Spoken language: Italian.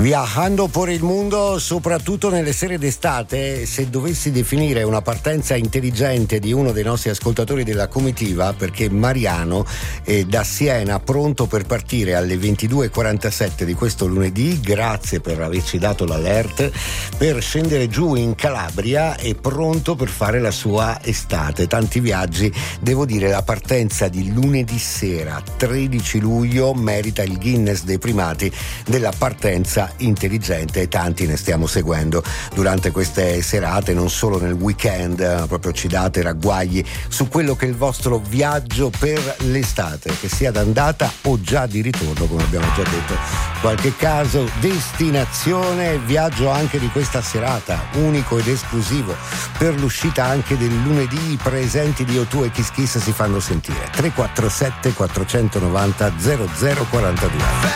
Viajando por il mondo, soprattutto nelle sere d'estate, se dovessi definire una partenza intelligente di uno dei nostri ascoltatori della comitiva, perché Mariano è da Siena pronto per partire alle 22:47 di questo lunedì, grazie per averci dato l'alert, per scendere giù in Calabria e pronto per fare la sua estate. Tanti viaggi, devo dire la partenza di lunedì sera 13 luglio merita il Guinness dei primati della partenza intelligente, e tanti ne stiamo seguendo durante queste serate, non solo nel weekend, proprio ci date ragguagli su quello che è il vostro viaggio per l'estate, che sia d'andata o già di ritorno, come abbiamo già detto. Qualche caso, destinazione, viaggio anche di questa serata, unico ed esclusivo per l'uscita anche del lunedì. I presenti di O2 e Kiss Kiss si fanno sentire. 347 490 0042.